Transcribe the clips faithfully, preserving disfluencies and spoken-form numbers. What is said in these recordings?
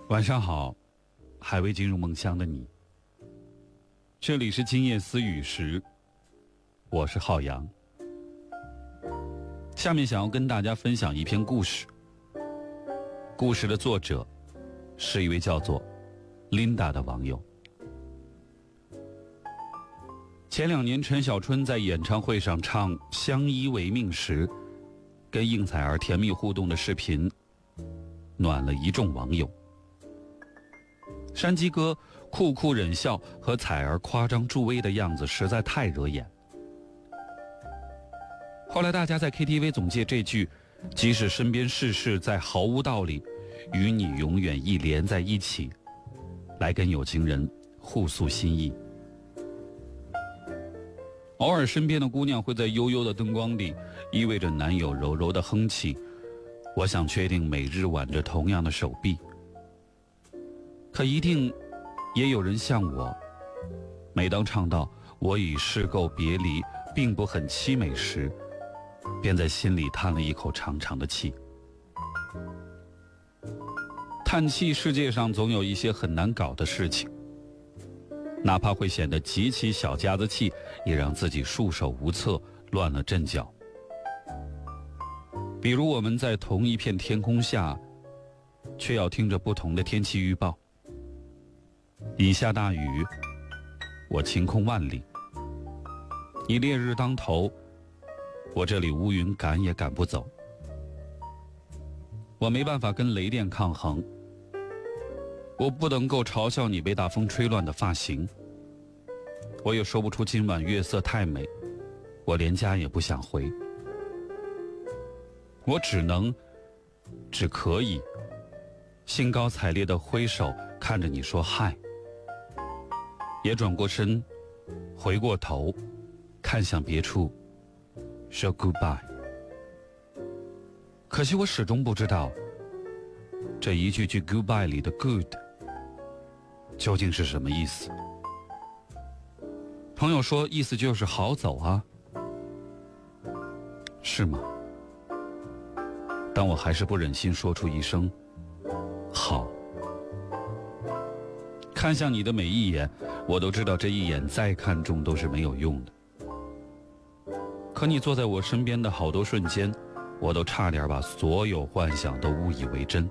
晚上好，还未进入梦乡的你。这里是今夜思雨时，我是浩洋。下面想要跟大家分享一篇故事。故事的作者是一位叫做 Linda 的网友。前两年陈小春在演唱会上唱《相依为命》时，跟应采儿甜蜜互动的视频暖了一众网友。山鸡哥酷酷忍笑和采儿夸张助威的样子实在太惹眼。后来大家在 K T V 总结这句即使身边事事再毫无道理，与你永远一连在一起，来跟有情人互诉心意。偶尔身边的姑娘会在幽幽的灯光里依偎着男友柔柔的哼起，我想确定每日挽着同样的手臂。可一定也有人像我，每当唱到我已试够别离并不很凄美时，便在心里叹了一口长长的气。叹气，世界上总有一些很难搞的事情，哪怕会显得极其小家子气，也让自己束手无策，乱了阵脚。比如我们在同一片天空下，却要听着不同的天气预报。你下大雨，我晴空万里；你烈日当头，我这里乌云赶也赶不走。我没办法跟雷电抗衡，我不能够嘲笑你被大风吹乱的发型，我也说不出今晚月色太美，我连家也不想回。我只能只可以兴高采烈地挥手看着你说嗨，也转过身回过头看向别处说 goodbye。 可惜我始终不知道这一句句 goodbye 里的 good 究竟是什么意思。朋友说意思就是好走啊，是吗？但我还是不忍心说出一声好。看向你的每一眼，我都知道这一眼再看重都是没有用的。可你坐在我身边的好多瞬间，我都差点把所有幻想都误以为真。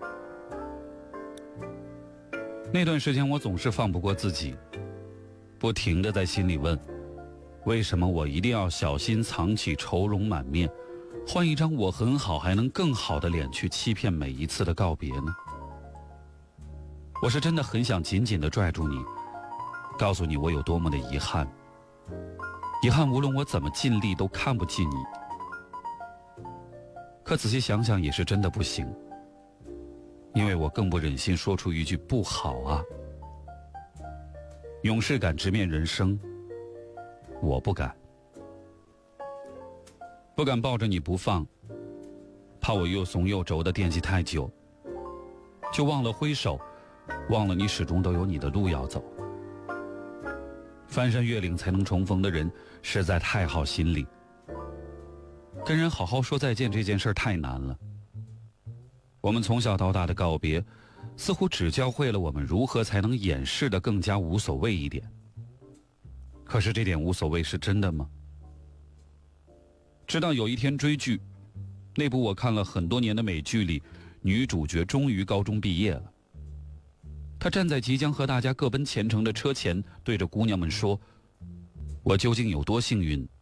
那段时间我总是放不过自己，不停地在心里问，为什么我一定要小心藏起愁容满面，换一张我很好还能更好的脸去欺骗每一次的告别呢？我是真的很想紧紧地拽住你，告诉你我有多么的遗憾，遗憾无论我怎么尽力都看不进你。可仔细想想也是真的不行，因为我更不忍心说出一句不好啊。勇士敢直面人生，我不敢，不敢抱着你不放，怕我又怂又轴的惦记太久，就忘了挥手，忘了你始终都有你的路要走。翻山越岭才能重逢的人实在太耗心力，跟人好好说再见这件事太难了。我们从小到大的告别似乎只教会了我们如何才能掩饰得更加无所谓一点。可是这点无所谓是真的吗？直到有一天追剧，那部我看了很多年的美剧里，女主角终于高中毕业了。她站在即将和大家各奔前程的车前，对着姑娘们说，我究竟有多幸运，